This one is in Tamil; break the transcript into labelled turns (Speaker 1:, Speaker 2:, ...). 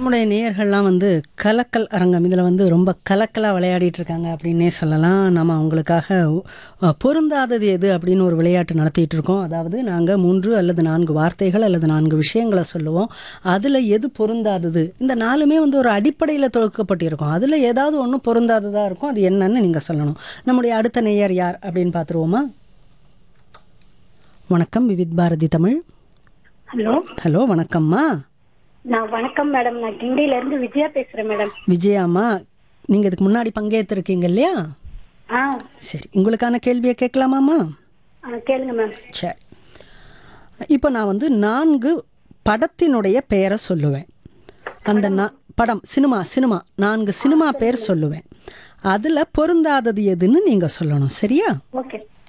Speaker 1: நம்முடைய நேயர்கள்லாம் கலக்கல் அரங்கம் இதில் ரொம்ப கலக்கலாக விளையாடிட்டு இருக்காங்க அப்படின்னே சொல்லலாம். நம்ம அவங்களுக்காக பொருந்தாதது எது அப்படின்னு ஒரு விளையாட்டு நடத்திட்டு இருக்கோம். அதாவது நாங்கள் 3 அல்லது 4 வார்த்தைகள் அல்லது 4 விஷயங்களை சொல்லுவோம். அதில் எது பொருந்தாதது, இந்த 4மே ஒரு அடிப்படையில் தொகுக்கப்பட்டிருக்கும். அதில் ஏதாவது ஒன்று பொருந்தாததாக இருக்கும். அது என்னன்னு நீங்கள் சொல்லணும். நம்முடைய அடுத்த நேயர் யார் அப்படின்னு பார்த்துருவோமா? வணக்கம், விவித் பாரதி தமிழ்.
Speaker 2: ஹலோ
Speaker 1: ஹலோ, வணக்கம்மா.
Speaker 2: வணக்கம் மேடம். நான் கிண்டியில இருந்து விஜயா பேசுறேன் மேடம்.
Speaker 1: விஜயாம்மா, நீங்கள் இதுக்கு முன்னாடி பங்கேற்றிருக்கீங்க இல்லையா?
Speaker 2: ஆ
Speaker 1: சரி, உங்களுக்கான கேள்வியை கேட்கலாமாம்மா?
Speaker 2: கேளுங்க மேம்.
Speaker 1: சரி, இப்போ நான் 4 படத்தினுடைய பெயரை சொல்லுவேன். அந்த படம் சினிமா 4 சினிமா பேர் சொல்லுவேன். அதில் பொருந்தாதது எதுன்னு நீங்கள் சொல்லணும். சரியா?
Speaker 2: ஓகே